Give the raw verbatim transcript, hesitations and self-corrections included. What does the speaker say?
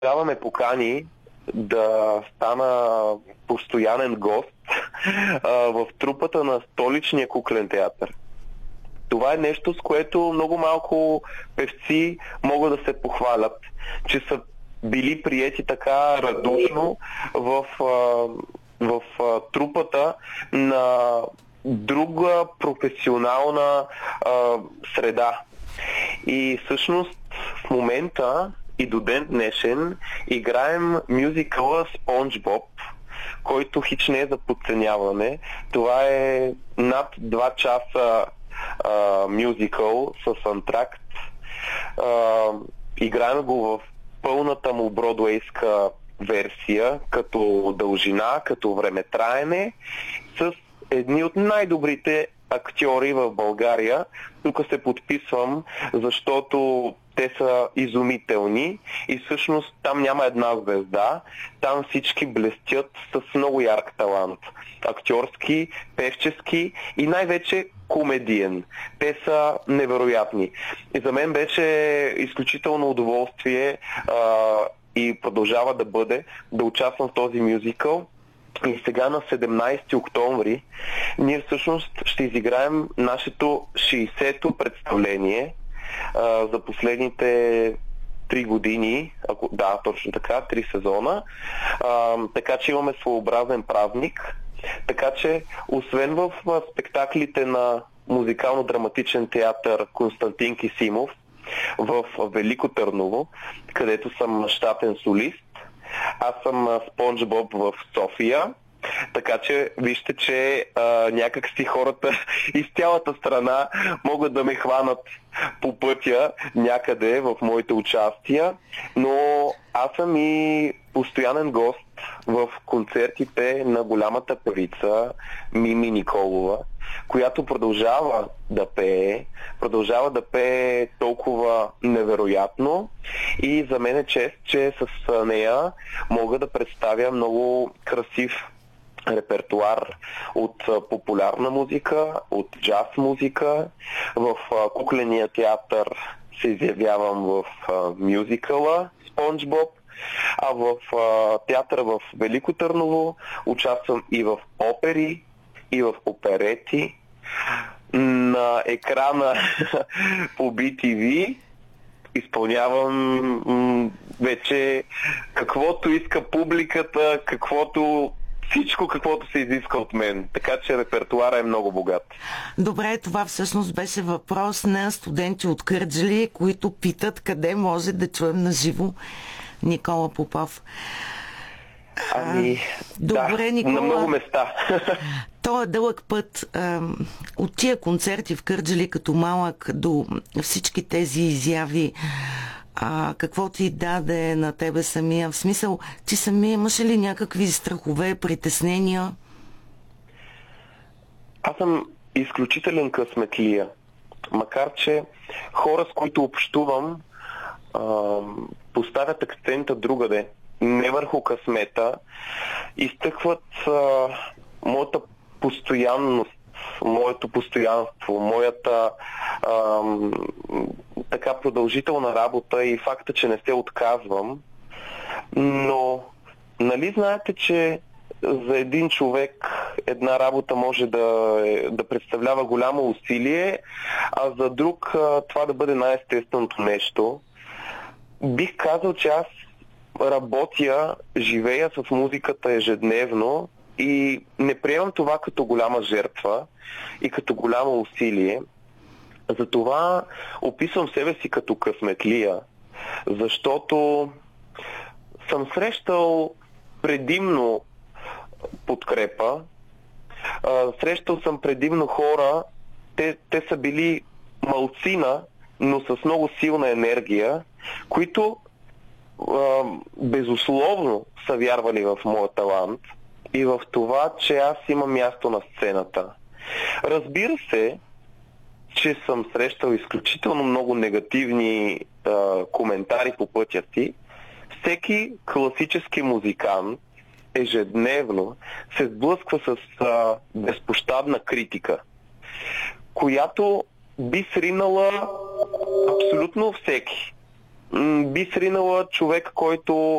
Тогава ме покани да стана постоянен гост а, в трупата на Столичния куклен театър. Това е нещо, с което много малко певци могат да се похвалят, че са били приети така радушно в, а, в а, трупата на друга професионална а, среда. И всъщност в момента и до ден днешен играем мюзикъла Спонж Боб, който хич не е за подценяване. Това е над два часа а, мюзикъл с антракт. А, играем го в пълната му бродуейска версия, като дължина, като времетраене, с едни от най-добрите актьори в България. Тук се подписвам, защото те са изумителни и всъщност там няма една звезда, там всички блестят с много ярък талант. Актьорски, певчески и най-вече комедиен. Те са невероятни. И за мен беше изключително удоволствие а, и продължава да бъде да участвам в този мюзикъл. И сега на седемнайсети октомври ние всъщност ще изиграем нашето шейсето представление а, за последните три години, ако, да, точно така, три сезона. А, така че имаме своеобразен празник. Така че, освен в спектаклите на музикално-драматичен театър Константин Кисимов в Велико Търново, където съм щатен солист, аз съм Спонж Боб в София, така че вижте, че а, някак си хората из цялата страна могат да ме хванат по пътя някъде в моите участия, но аз съм и постоянен гост в концертите на голямата певица Мими Николова, която продължава да пее, продължава да пее толкова невероятно и за мен е чест, че с нея мога да представя много красив репертуар от популярна музика, от джаз музика. В кукления театър се изявявам в мюзикъла Спонж Боб, а в а, театъра в Велико Търново участвам и в опери, и в оперети. На екрана по Би Ти Ви изпълнявам м- вече каквото иска публиката, каквото всичко, каквото се изиска от мен. Така че репертуара е много богат. Добре, това всъщност беше въпрос на студенти от Кърджали, които питат къде може да чуем на живо Никола Попов. Ами, добре, да, Никола, на много места. То е дълъг път а, от тия концерти в Кърджали като малък до всички тези изяви. А, какво ти даде на тебе самия? В смисъл, ти самия имаш ли някакви страхове, притеснения? Аз съм изключителен късметлия. Макар че хора, с които общувам, а, поставят акцента другаде, не върху късмета, изтъкват а, моята постоянност, моето постоянство, моята а, така продължителна работа и факта, че не се отказвам. Но нали знаете, че за един човек една работа може да, да представлява голямо усилие, а за друг а, това да бъде най-естественото нещо. Бих казал, че аз работя, живея с музиката ежедневно и не приемам това като голяма жертва и като голямо усилие. Затова описвам себе си като късметлия, защото съм срещал предимно подкрепа, срещал съм предимно хора, те, те са били малцина, но с много силна енергия, които а, безусловно са вярвали в моя талант и в това, че аз имам място на сцената. Разбира се, че съм срещал изключително много негативни а, коментари по пътя си. Всеки класически музикант ежедневно се сблъсква с а, безпощадна критика, която би сринала абсолютно всеки. Би сринала човек, който